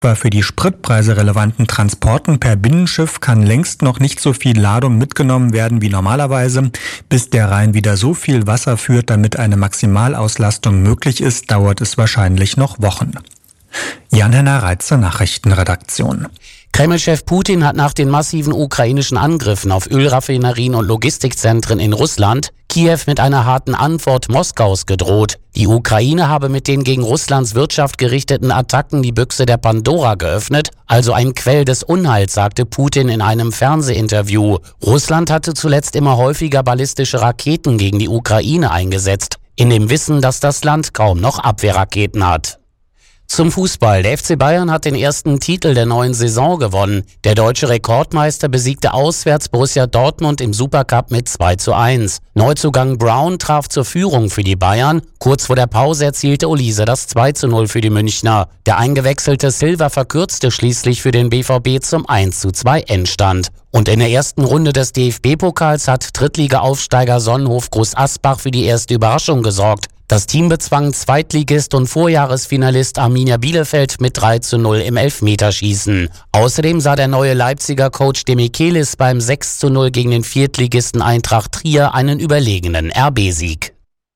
Bei für die Spritpreise relevanten Transporten per Binnenschiff kann längst noch nicht so viel Ladung mitgenommen werden wie normalerweise. Bis der Rhein wieder so viel Wasser führt, damit eine Maximalauslastung möglich ist, dauert es wahrscheinlich noch Wochen. Jan-Henner Reitzer, Nachrichtenredaktion. Kreml-Chef Putin hat nach den massiven ukrainischen Angriffen auf Ölraffinerien und Logistikzentren in Russland Kiew mit einer harten Antwort Moskaus gedroht. Die Ukraine habe mit den gegen Russlands Wirtschaft gerichteten Attacken die Büchse der Pandora geöffnet, also ein Quell des Unheils, sagte Putin in einem Fernsehinterview. Russland hatte zuletzt immer häufiger ballistische Raketen gegen die Ukraine eingesetzt, in dem Wissen, dass das Land kaum noch Abwehrraketen hat. Zum Fußball. Der FC Bayern hat den ersten Titel der neuen Saison gewonnen. Der deutsche Rekordmeister besiegte auswärts Borussia Dortmund im Supercup mit 2:1. Neuzugang Brown traf zur Führung für die Bayern. Kurz vor der Pause erzielte Olise das 2:0 für die Münchner. Der eingewechselte Silva verkürzte schließlich für den BVB zum 1:2 Endstand. Und in der ersten Runde des DFB-Pokals hat Drittliga-Aufsteiger Sonnenhof Groß Asbach für die erste Überraschung gesorgt. Das Team bezwang Zweitligist und Vorjahresfinalist Arminia Bielefeld mit 3:0 im Elfmeterschießen. Außerdem sah der neue Leipziger Coach Demichelis beim 6:0 gegen den Viertligisten Eintracht Trier einen überlegenen RB-Sieg.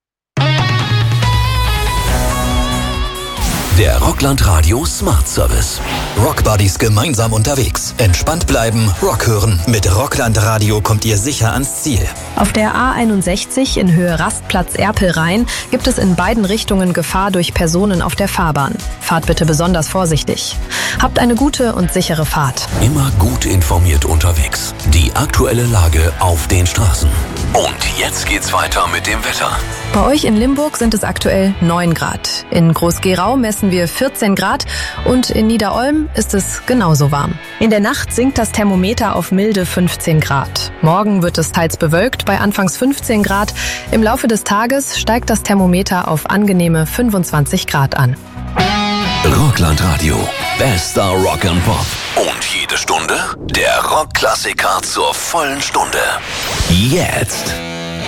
Der Rockland Radio Smart Service. Rockbuddies gemeinsam unterwegs. Entspannt bleiben, Rock hören. Mit Rockland Radio kommt ihr sicher ans Ziel. Auf der A61 in Höhe Rastplatz Erpelrhein gibt es in beiden Richtungen Gefahr durch Personen auf der Fahrbahn. Fahrt bitte besonders vorsichtig. Habt eine gute und sichere Fahrt. Immer gut informiert unterwegs. Die aktuelle Lage auf den Straßen. Und jetzt geht's weiter mit dem Wetter. Bei euch in Limburg sind es aktuell 9 Grad. In Groß-Gerau messen wir 14 Grad und in Niederolm ist es genauso warm. In der Nacht sinkt das Thermometer auf milde 15 Grad. Morgen wird es teils bewölkt bei anfangs 15 Grad. Im Laufe des Tages steigt das Thermometer auf angenehme 25 Grad an. Rockland Radio. Bester Rock and Pop. Und jede Stunde der Rockklassiker zur vollen Stunde. Jetzt.